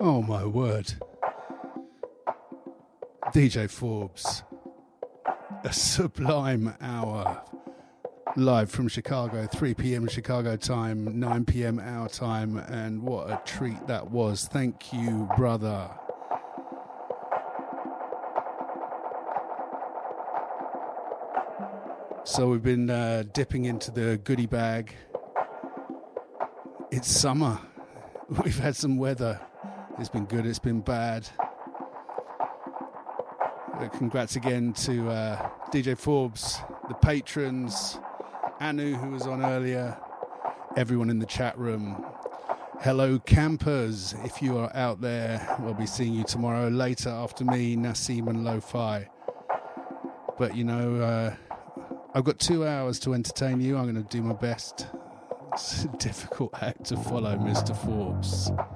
Oh my word. DJ Forbes. A sublime hour. Live from Chicago, 3 p.m. Chicago time, 9 p.m. our time, and what a treat that was. Thank you, brother. So we've been dipping into the goodie bag. It's summer. We've had some weather. It's been good, it's been bad. Congrats again to DJ Forbes, the patrons, Anu, who was on earlier, everyone in the chat room. Hello, campers. If you are out there, we'll be seeing you tomorrow. Later, after me, Nassim and Lo-Fi. But, you know, I've got 2 hours to entertain you. I'm going to do my best. It's a difficult act to follow, Mr. Forbes.